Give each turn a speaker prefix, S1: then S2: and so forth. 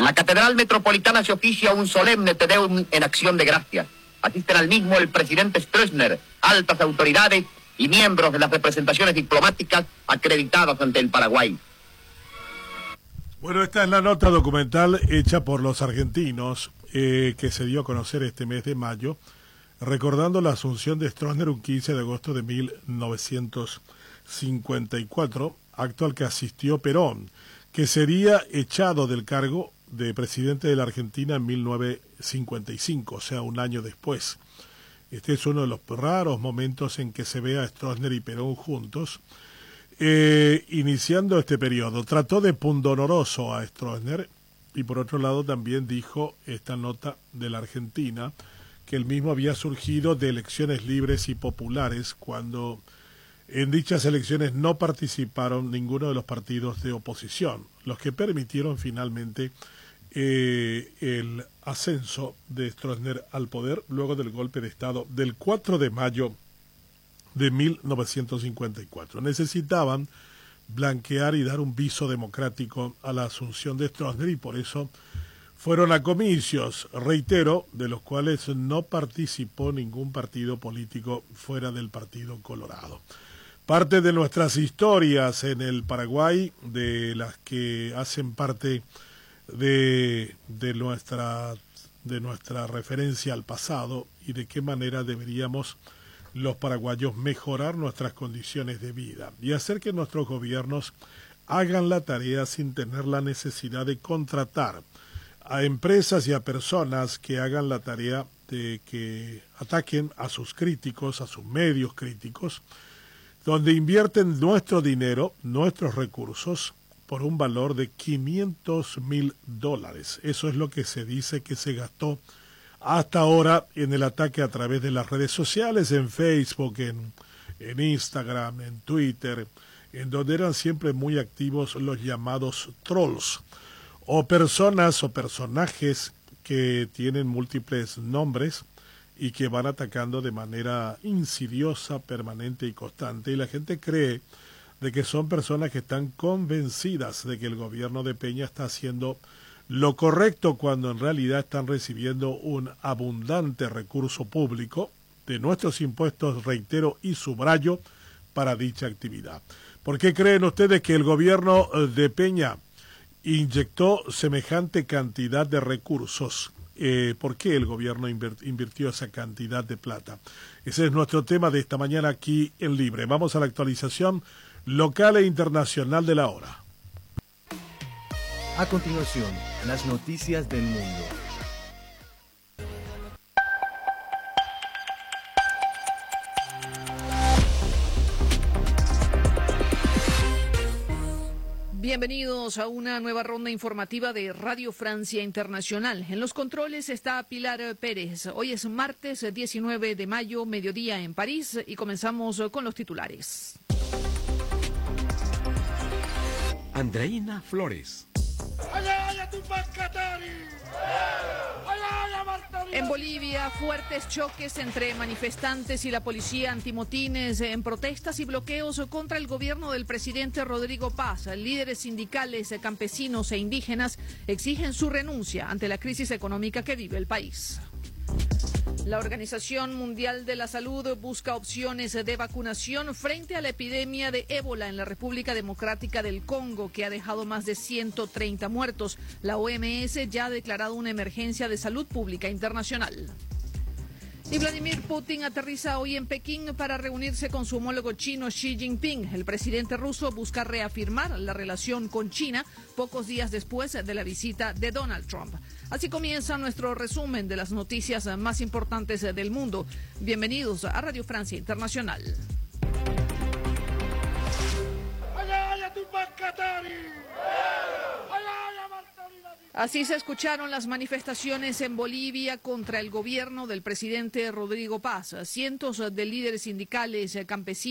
S1: la Catedral Metropolitana se oficia un solemne Te Deum en acción de gracias. Asisten al mismo el presidente Stroessner, altas autoridades y miembros de las representaciones diplomáticas acreditadas ante el Paraguay.
S2: Bueno, esta es la nota documental hecha por los argentinos que se dio a conocer este mes de mayo, recordando la asunción de Stroessner un 15 de agosto de 1954, acto al que asistió Perón, que sería echado del cargo de presidente de la Argentina en 1955, o sea, un año después. Este es uno de los raros momentos en que se ve a Stroessner y Perón juntos. Iniciando este periodo, trató de pundonoroso a Stroessner y por otro lado también dijo esta nota de la Argentina que el mismo había surgido de elecciones libres y populares cuando en dichas elecciones no participaron ninguno de los partidos de oposición, los que permitieron finalmente el ascenso de Stroessner al poder luego del golpe de Estado del 4 de mayo de 1954. Necesitaban blanquear y dar un viso democrático a la asunción de Stroessner y por eso fueron a comicios, reitero, de los cuales no participó ningún partido político fuera del Partido Colorado. Parte de nuestras historias en el Paraguay, de las que hacen parte de nuestra referencia al pasado y de qué manera deberíamos los paraguayos mejorar nuestras condiciones de vida y hacer que nuestros gobiernos hagan la tarea sin tener la necesidad de contratar a empresas y a personas que hagan la tarea de que ataquen a sus críticos, a sus medios críticos, donde invierten nuestro dinero, nuestros recursos, por un valor de $500.000. Eso es lo que se dice que se gastó hasta ahora en el ataque a través de las redes sociales, en Facebook, en Instagram, en Twitter, en donde eran siempre muy activos los llamados trolls, o personas o personajes que tienen múltiples nombres y que van atacando de manera insidiosa, permanente y constante, y la gente cree de que son personas que están convencidas de que el gobierno de Peña está haciendo lo correcto cuando en realidad están recibiendo un abundante recurso público de nuestros impuestos, reitero y subrayo, para dicha actividad. ¿Por qué creen ustedes que el gobierno de Peña inyectó semejante cantidad de recursos? ¿Por qué el gobierno invirtió esa cantidad de plata? Ese es nuestro tema de esta mañana aquí en Libre. Vamos a la actualización local e internacional de la hora.
S3: A continuación, las noticias del mundo.
S4: Bienvenidos a una nueva ronda informativa de Radio Francia Internacional. En los controles está Pilar Pérez. Hoy es martes 19 de mayo, mediodía en París, y comenzamos con los titulares.
S5: Andreina Flores.
S4: En Bolivia, fuertes choques entre manifestantes y la policía antimotines en protestas y bloqueos contra el gobierno del presidente Rodrigo Paz. Líderes sindicales, campesinos e indígenas exigen su renuncia ante la crisis económica que vive el país. La Organización Mundial de la Salud busca opciones de vacunación frente a la epidemia de ébola en la República Democrática del Congo, que ha dejado más de 130 muertos. La OMS ya ha declarado una emergencia de salud pública internacional. Y Vladimir Putin aterriza hoy en Pekín para reunirse con su homólogo chino Xi Jinping. El presidente ruso busca reafirmar la relación con China pocos días después de la visita de Donald Trump. Así comienza nuestro resumen de las noticias más importantes del mundo. Bienvenidos a Radio Francia Internacional. Así se escucharon las manifestaciones en Bolivia contra el gobierno del presidente Rodrigo Paz. Cientos de líderes sindicales, campesinos,